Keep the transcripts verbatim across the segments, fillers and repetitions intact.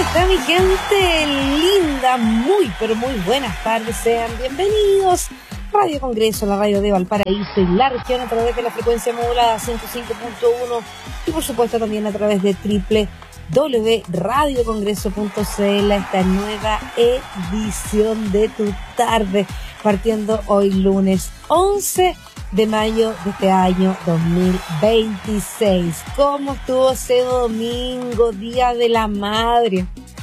está mi gente linda? Muy, pero muy buenas tardes. Sean bienvenidos. Radio Congreso, la radio de Valparaíso y la región a través de la frecuencia modulada ciento cinco punto uno y por supuesto también a través de doble u doble u doble u punto radio congreso punto c l. Esta nueva edición de tu tarde, partiendo hoy lunes once de mayo de este año dos mil veintiséis. ¿Cómo estuvo ese domingo, Día de la Madre?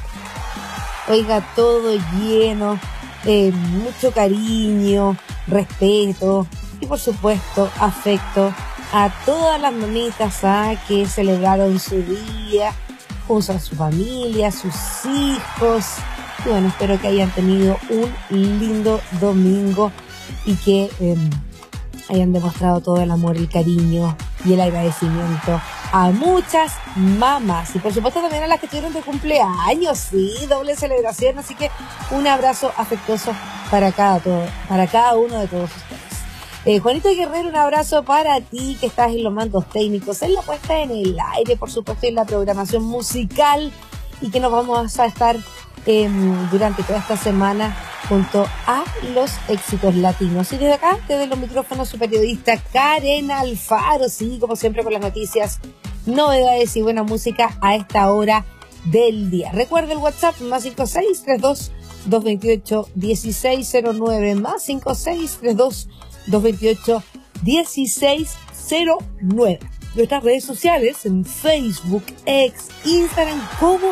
Oiga, todo lleno, eh, mucho cariño, respeto y por supuesto afecto a todas las mamitas ¿ah? que celebraron su día junto a su familia, sus hijos. Y bueno, espero que hayan tenido un lindo domingo y que eh, hayan demostrado todo el amor, el cariño y el agradecimiento a muchas mamás y por supuesto también a las que estuvieron de cumpleaños, sí, doble celebración, así que un abrazo afectuoso para cada, todo, para cada uno de todos ustedes. Eh, Juanito Guerrero, un abrazo para ti que estás en los mandos técnicos, en la puesta en el aire, por supuesto, en la programación musical y que nos vamos a estar eh, durante toda esta semana junto a los éxitos latinos. Y desde acá, desde los micrófonos, su periodista Karen Alfaro, sí, como siempre con las noticias, novedades y buena música a esta hora del día. Recuerda el WhatsApp más cinco seis tres dos, dos dos ocho, uno seis cero nueve, más cinco seis tres dos, dos dos ocho, uno seis cero nueve. Nuestras redes sociales en Facebook, X, Instagram como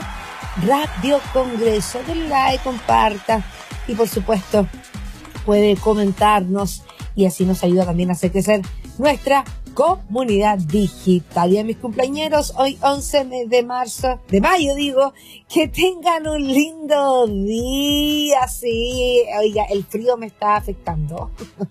Radio Congreso. Denle like, comparta y por supuesto puede comentarnos y así nos ayuda también a hacer crecer nuestra comunidad digital. Y a mis cumpleañeros, hoy once de marzo, de mayo digo, que tengan un lindo día, sí, oiga, el frío me está afectando.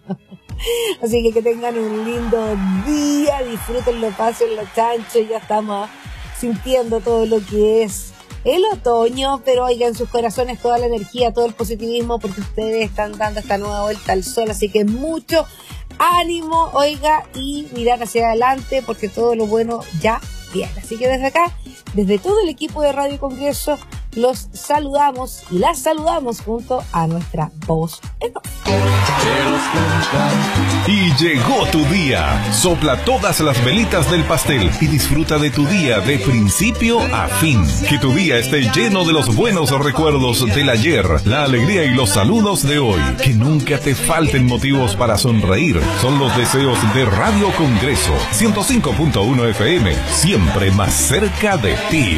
Así que que tengan un lindo día, disfrútenlo, pásenlo chancho, ya estamos sintiendo todo lo que es el otoño, pero oigan en sus corazones toda la energía, todo el positivismo, porque ustedes están dando esta nueva vuelta al sol, así que mucho ánimo, oiga, y mirar hacia adelante, porque todo lo bueno ya viene. Así que desde acá, desde todo el equipo de Radio Congreso, los saludamos y las saludamos junto a nuestra voz en off. Y llegó tu día. Sopla todas las velitas del pastel y disfruta de tu día de principio a fin. Que tu día esté lleno de los buenos recuerdos del ayer, la alegría y los saludos de hoy. Que nunca te falten motivos para sonreír. Son los deseos de Radio Congreso ciento cinco punto uno F M, siempre más cerca de ti.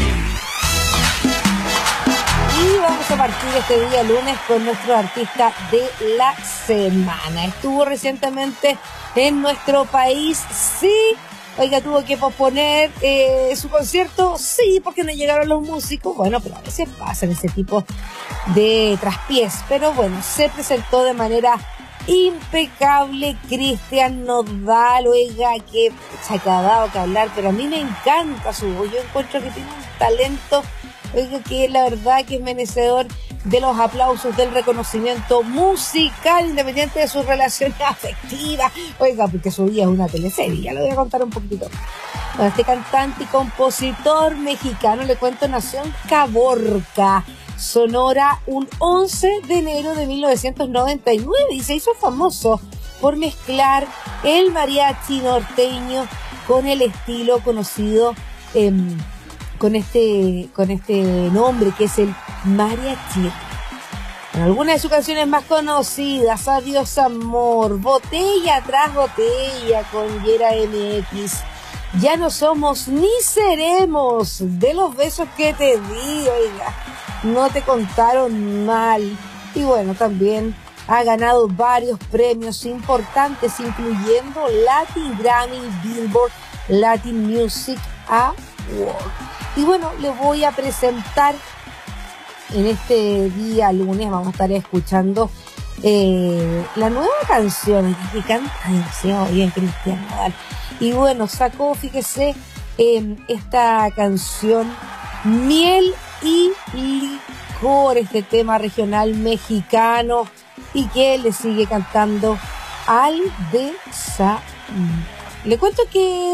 Y vamos a partir este día lunes con nuestro artista de la semana. Estuvo recientemente en nuestro país, sí. Oiga, tuvo que posponer eh, su concierto, sí, porque no llegaron los músicos. Bueno, pero a veces pasan ese tipo de traspiés. Pero bueno, se presentó de manera impecable Cristian Nodal. Oiga, que se ha acabado que hablar, pero a mí me encanta su voz. Yo encuentro que tiene un talento, oiga, que la verdad que es merecedor de los aplausos, del reconocimiento musical, independiente de sus relaciones afectivas. Oiga, porque su vida es una teleserie, ya lo voy a contar un poquitito. Bueno, este cantante y compositor mexicano, le cuento, nació en Caborca, Sonora, un once de enero de mil novecientos noventa y nueve y se hizo famoso por mezclar el mariachi norteño con el estilo conocido eh, con este con este nombre que es el mariachi. En algunas de sus canciones más conocidas, Adiós Amor, Botella tras Botella con Yera M X, Ya no somos ni seremos, De los besos que te di, oiga, No te contaron mal. Y bueno, también ha ganado varios premios importantes, incluyendo Latin Grammy, Billboard Latin Music Award. Y bueno, les voy a presentar en este día lunes, vamos a estar escuchando eh, la nueva canción que canta demasiado bien Cristian Nodal. Y bueno, sacó, fíjese, eh, esta canción Miel y Licor, este tema regional mexicano, y que le sigue cantando al desamor. Le cuento que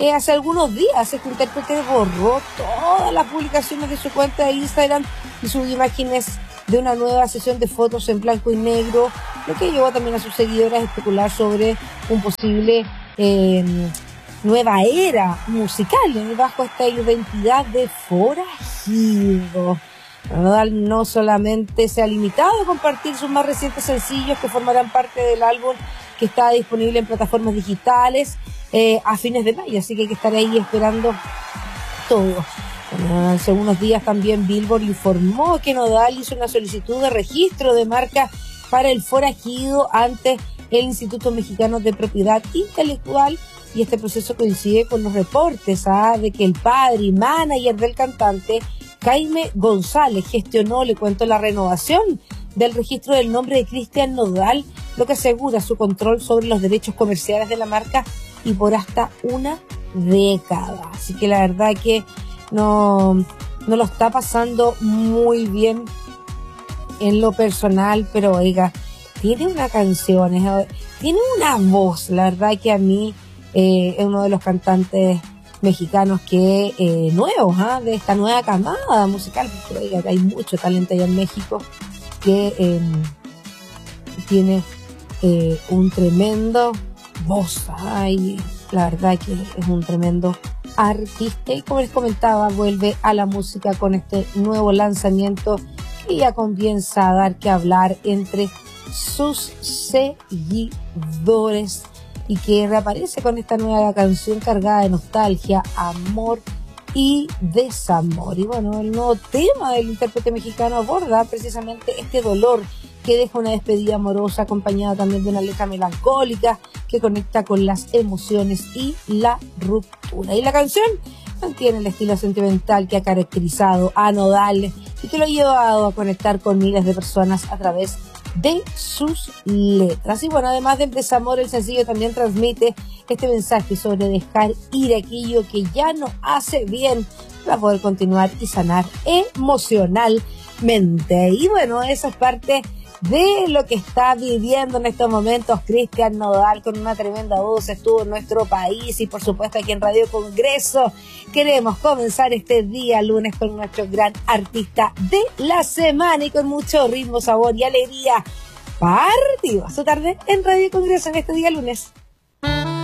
Eh, hace algunos días este intérprete borró todas las publicaciones de su cuenta de Instagram y sus imágenes de una nueva sesión de fotos en blanco y negro, lo que llevó también a sus seguidores a especular sobre un posible eh, nueva era musical bajo esta identidad de forajido. Nodal no solamente se ha limitado a compartir sus más recientes sencillos que formarán parte del álbum que está disponible en plataformas digitales eh, a fines de mayo, así que hay que estar ahí esperando todo. Bueno, hace unos días también Billboard informó que Nodal hizo una solicitud de registro de marca para el forajido ante el Instituto Mexicano de Propiedad Intelectual, y este proceso coincide con los reportes ¿ah? de que el padre y manager del cantante Jaime González gestionó, le cuento, la renovación del registro del nombre de Cristian Nodal, lo que asegura su control sobre los derechos comerciales de la marca y por hasta una década. Así que la verdad que no, no lo está pasando muy bien en lo personal, pero oiga, tiene una canción, es, tiene una voz, la verdad que a mí eh, es uno de los cantantes mexicanos que eh, nuevos, ¿eh? de esta nueva camada musical, porque oiga, hay mucho talento allá en México que eh, tiene eh, un tremendo voz, ¿eh? Y la verdad que es un tremendo artista, y como les comentaba, vuelve a la música con este nuevo lanzamiento que ya comienza a dar que hablar entre sus seguidores, y que reaparece con esta nueva canción cargada de nostalgia, amor y desamor. Y bueno, el nuevo tema del intérprete mexicano aborda precisamente este dolor que deja una despedida amorosa, acompañada también de una letra melancólica que conecta con las emociones y la ruptura. Y la canción mantiene el estilo sentimental que ha caracterizado a Nodal y que lo ha llevado a conectar con miles de personas a través de sus letras. Y bueno, además del desamor, el sencillo también transmite este mensaje sobre dejar ir aquello que ya no hace bien para poder continuar y sanar emocionalmente. Y bueno, esa es parte de lo que está viviendo en estos momentos Cristian Nodal, con una tremenda voz. Estuvo en nuestro país y por supuesto aquí en Radio Congreso. Queremos comenzar este día lunes con nuestro gran artista de la semana y con mucho ritmo, sabor y alegría. Partido a su tarde en Radio Congreso en este día lunes.